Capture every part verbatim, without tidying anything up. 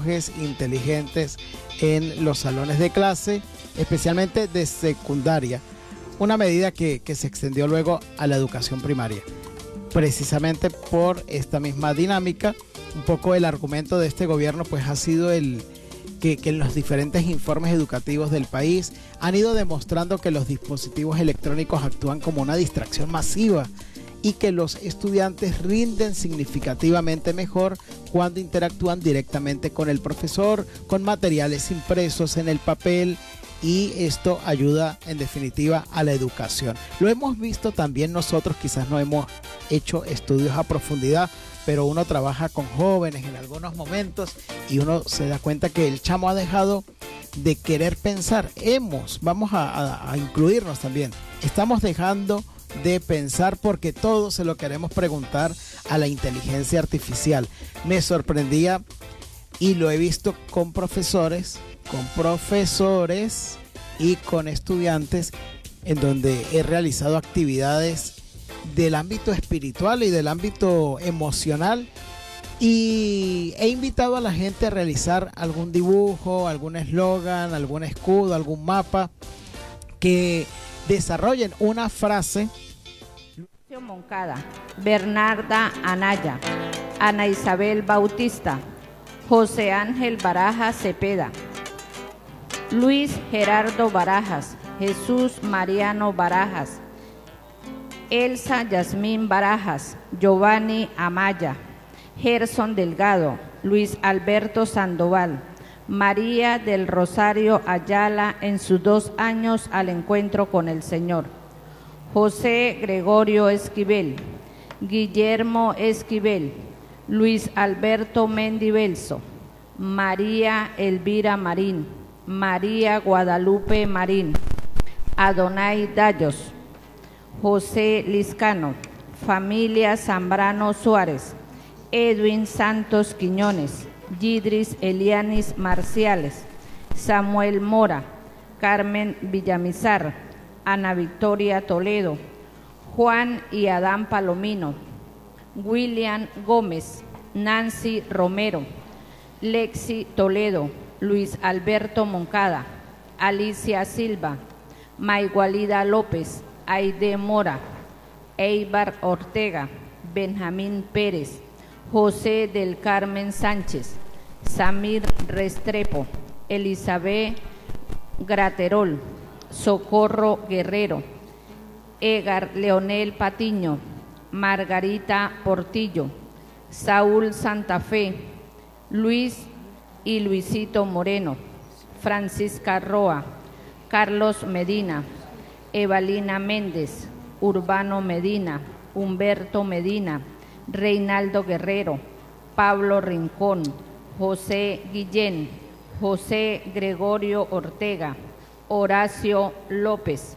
relojes inteligentes en los salones de clase, especialmente de secundaria, una medida que, que se extendió luego a la educación primaria. Precisamente por esta misma dinámica, un poco el argumento de este gobierno pues ha sido el que, que en los diferentes informes educativos del país han ido demostrando que los dispositivos electrónicos actúan como una distracción masiva y que los estudiantes rinden significativamente mejor cuando interactúan directamente con el profesor, con materiales impresos en el papel, y esto ayuda en definitiva a la educación. Lo hemos visto también nosotros, quizás no hemos hecho estudios a profundidad, pero uno trabaja con jóvenes en algunos momentos y uno se da cuenta que el chamo ha dejado de querer pensar. Hemos, vamos a, a, a incluirnos también, estamos dejando de pensar porque todo se lo queremos preguntar a la inteligencia artificial. Me sorprendía y lo he visto con profesores, con profesores y con estudiantes en donde he realizado actividades del ámbito espiritual y del ámbito emocional, y he invitado a la gente a realizar algún dibujo, algún eslogan, algún escudo, algún mapa, que desarrollen una frase. Lucio Moncada, Bernarda Anaya, Ana Isabel Bautista, José Ángel Barajas Cepeda, Luis Gerardo Barajas, Jesús Mariano Barajas, Elsa Yasmín Barajas, Giovanni Amaya, Gerson Delgado, Luis Alberto Sandoval, María del Rosario Ayala en sus dos años al encuentro con el Señor, José Gregorio Esquivel, Guillermo Esquivel, Luis Alberto Mendibelso, María Elvira Marín, María Guadalupe Marín, Adonai Dayos, José Liscano, familia Zambrano Suárez, Edwin Santos Quiñones, Yidris Elianis Marciales, Samuel Mora, Carmen Villamizar, Ana Victoria Toledo, Juan y Adán Palomino, William Gómez, Nancy Romero, Lexi Toledo, Luis Alberto Moncada, Alicia Silva, Maigualida López, Aide Mora, Eibar Ortega, Benjamín Pérez, José del Carmen Sánchez, Samir Restrepo, Elizabeth Graterol, Socorro Guerrero, Egar Leonel Patiño, Margarita Portillo, Saúl Santa Fe, Luis y Luisito Moreno, Francisca Roa, Carlos Medina, Evalina Méndez, Urbano Medina, Humberto Medina, Reinaldo Guerrero, Pablo Rincón, José Guillén, José Gregorio Ortega, Horacio López,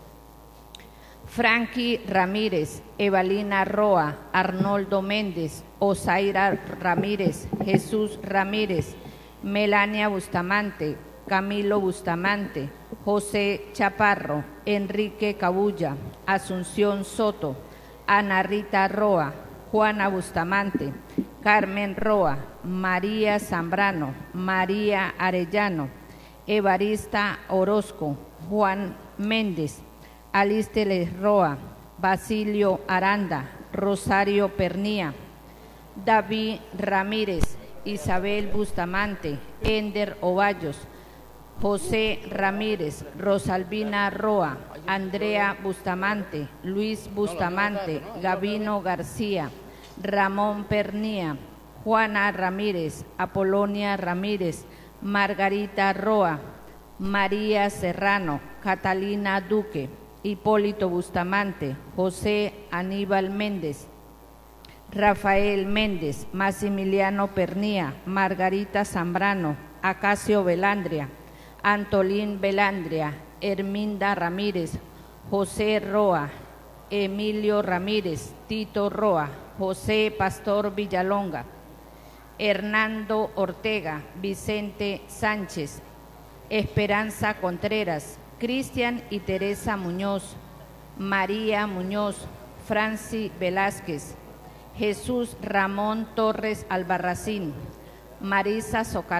Frankie Ramírez, Evalina Roa, Arnoldo Méndez, Osaira Ramírez, Jesús Ramírez, Melania Bustamante, Camilo Bustamante, José Chaparro, Enrique Cabulla, Asunción Soto, Ana Rita Roa, Juana Bustamante, Carmen Roa, María Zambrano, María Arellano, Evarista Orozco, Juan Méndez, Alisteles Roa, Basilio Aranda, Rosario Pernía, David Ramírez, Isabel Bustamante, Ender Ovallos, José Ramírez, Rosalvina Roa, Andrea Bustamante, Luis Bustamante, Gabino García, Ramón Pernía, Juana Ramírez, Apolonia Ramírez, Margarita Roa, María Serrano, Catalina Duque, Hipólito Bustamante, José Aníbal Méndez, Rafael Méndez, Maximiliano Pernía, Margarita Zambrano, Acacio Belandria, Antolín Belandria, Herminda Ramírez, José Roa, Emilio Ramírez, Tito Roa, José Pastor Villalonga, Hernando Ortega, Vicente Sánchez, Esperanza Contreras, Cristian y Teresa Muñoz, María Muñoz, Franci Velázquez, Jesús Ramón Torres Albarracín, Marisa Socar